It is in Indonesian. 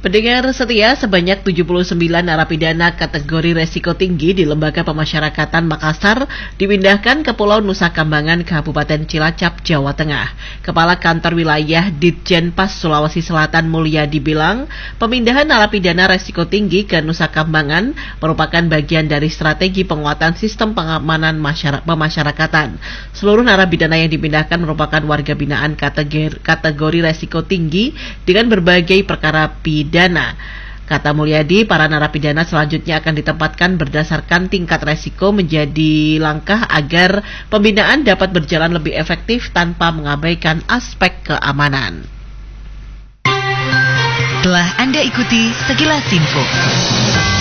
Pendengar setia, sebanyak 79 narapidana kategori resiko tinggi di Lembaga Pemasyarakatan Makassar dipindahkan ke Pulau Nusa Kambangan, Kabupaten Cilacap, Jawa Tengah. Kepala Kantor Wilayah Ditjenpas Sulawesi Selatan Mulyadi bilang, pemindahan narapidana resiko tinggi ke Nusa Kambangan merupakan bagian dari strategi penguatan sistem pengamanan pemasyarakatan. Seluruh narapidana yang dipindahkan merupakan warga binaan kategori resiko tinggi dengan berbagai perkara pidana. Kata Mulyadi, para narapidana selanjutnya akan ditempatkan berdasarkan tingkat resiko menjadi langkah agar pembinaan dapat berjalan lebih efektif tanpa mengabaikan aspek keamanan. Telah Anda ikuti sekilas info.